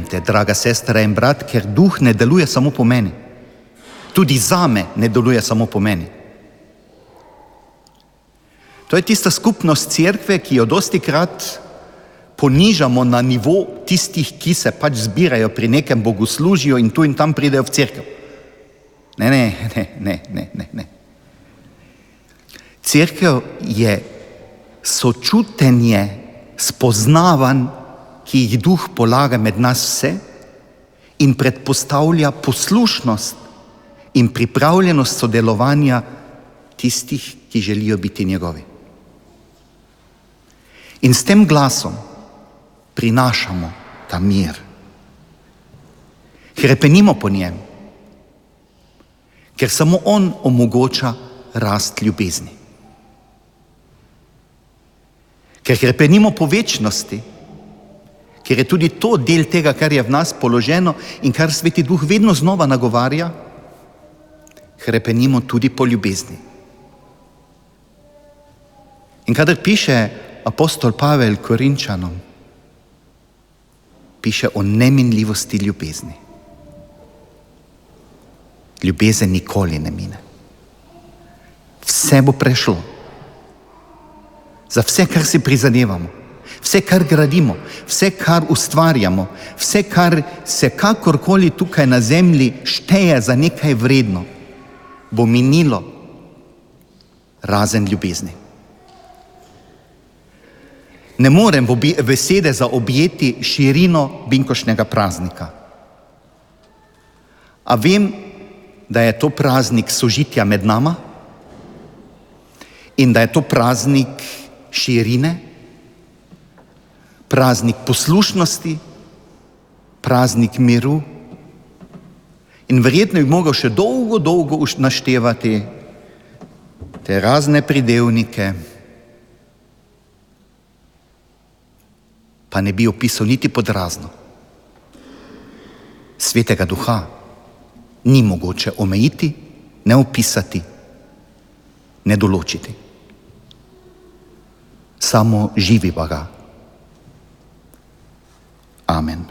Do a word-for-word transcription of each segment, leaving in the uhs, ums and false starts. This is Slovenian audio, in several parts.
te, draga sestra in brat, ker duh ne deluje samo po meni. Tudi zame ne deluje samo po meni. To je tista skupnost cerkve, ki jo dostikrat ponižamo na nivo tistih, ki se pač zbirajo pri nekem bogoslužju in tu in tam pridejo v cerkev. Ne, ne, ne, ne, ne, ne, ne. Cerkev je sočutenje, spoznavanj, ki jih duh polaga med nas vse in predpostavlja poslušnost in pripravljenost sodelovanja tistih, ki želijo biti njegovi. In s tem glasom prinašamo ta mir. Hrepenimo po njem, ker samo on omogoča rast ljubezni. Ker hrepenimo po večnosti, ker je tudi to del tega, kar je v nas položeno in kar Sveti Duh vedno znova nagovarja, hrepenimo tudi po ljubezni. In kadar piše apostol Pavel Korinčanom, piše o neminljivosti ljubezni. Ljubezen nikoli ne mine. Vse bo prešlo. Za vse, kar si prizadevamo, vse, kar gradimo, vse, kar ustvarjamo, vse, kar se kakorkoli tukaj na zemlji šteje za nekaj vredno, bo minilo razen ljubezni. Ne morem v besede zaobjeti širino binkošnjega praznika. A vem, da je to praznik sožitja med nama in da je to praznik širine, praznik poslušnosti, praznik miru in verjetno bi mogel še dolgo, dolgo naštevati te razne pridevnike, pa ne bi opisal niti podrazno. Svetega Duha ni mogoče omejiti, ne opisati, ne določiti. Samo živi pa ga. Amen.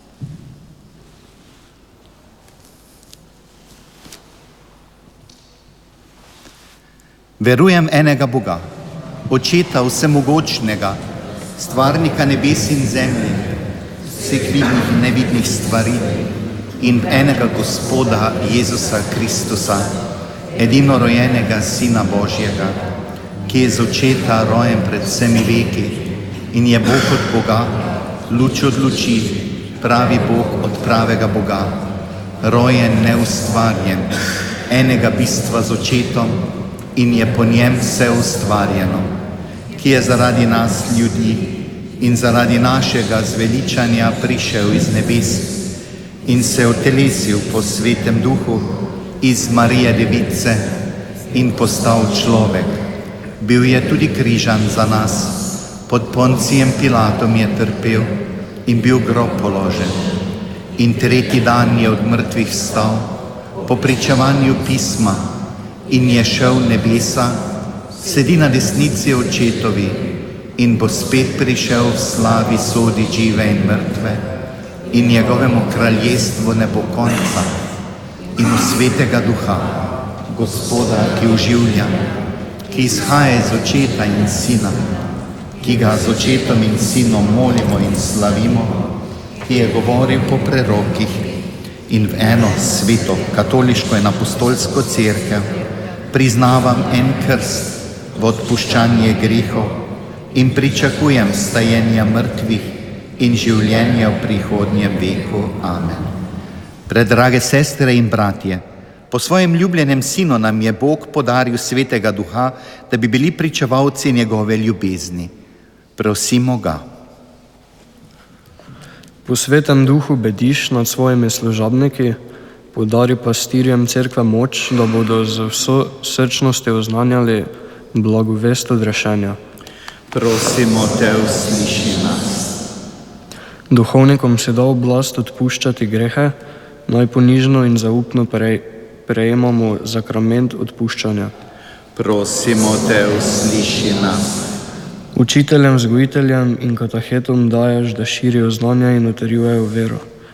Verujem enega Boga, Očeta vsemogočnega, stvarnika nebes in zemlje, vseh vidnih in nevidnih stvari in enega Gospoda Jezusa Kristusa, edinorojenega Sina Božjega, ki je z očeta rojen pred vsemi veki in je Bog od Boga, luč od luči, pravi Bog od pravega Boga, rojen neustvarjen, enega bistva z očetom in je po njem vse ustvarjeno, ki je zaradi nas ljudi in zaradi našega zveličanja prišel iz nebes in se utelesil po Svetem Duhu iz Marije Device in postal človek. Bil je tudi križan za nas, pod Poncijem Pilatom je trpel in bil grob položen. In tretji dan je od mrtvih vstal, po pričevanju pisma, in je šel v nebesa, sedi na desnici očetovi in bo spet prišel v slavi sodi žive in mrtve in njegovemu kraljestvu ne bo konca in v Svetega Duha, Gospoda, ki oživlja, ki izhaja iz očeta in sina, ki ga z očetom in sinom molimo in slavimo, ki je govoril po prerokih in v eno sveto, katoliško in apostolsko cerkev priznavam en krst v odpuščanje grehov in pričakujem stajenja mrtvih in življenja v prihodnjem veku. Amen. Predrage sestre in bratje, po svojem ljubljenem sinu nam je Bog podaril Svetega Duha, da bi bili pričevalci njegove ljubezni. Prosimo ga. Po Svetem Duhu bediš nad svojimi služabniki, podari pastirjem cerkve moč, da bodo z vso srčnostjo oznanjali blagovest odrešenja. Prosimo te, usliši nas. Duhovnikom si dal oblast odpuščati grehe, naj ponižno in zaupno prej, prejemamo sakrament odpuščanja. Prosimo te, usliši nas. Učiteljem, vzgojiteljem in katehetom daješ, da širijo znanja in utrjujejo vero.